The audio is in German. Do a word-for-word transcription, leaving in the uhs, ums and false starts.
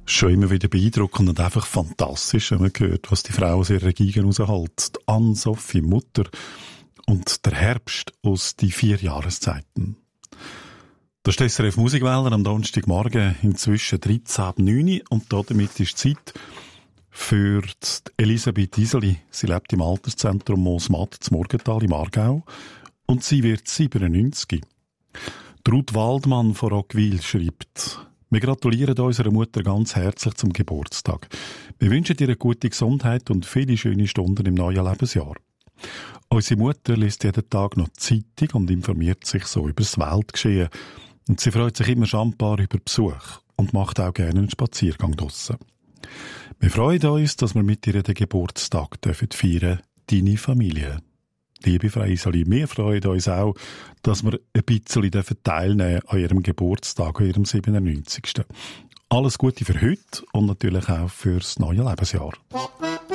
Schon immer wieder beeindruckend und einfach fantastisch, wenn man hört, was die Frau aus ihrer Gegend raushält. Anne-Sophie Mutter und der Herbst aus die vier Jahreszeiten. Das ist S R F Musikwälder am Donnerstagmorgen inzwischen dreizehn ab neun und damit ist Zeit für Elisabeth Iseli. Sie lebt im Alterszentrum Moosmatt zu Murgenthal im Aargau und sie wird siebenundneunzig. Ruth Waldmann von Roggwil schreibt: Wir gratulieren unserer Mutter ganz herzlich zum Geburtstag. Wir wünschen ihr eine gute Gesundheit und viele schöne Stunden im neuen Lebensjahr. Unsere Mutter liest jeden Tag noch die Zeitung und informiert sich so über das Weltgeschehen. Und sie freut sich immer schambar über Besuch und macht auch gerne einen Spaziergang draussen. Wir freuen uns, dass wir mit ihr den Geburtstag dürfen feiern, deine Familie. Liebe Frau Iseli, wir freuen uns auch, dass wir ein bisschen teilnehmen an ihrem Geburtstag, an ihrem siebenundneunzigsten Alles Gute für heute und natürlich auch fürs neue Lebensjahr.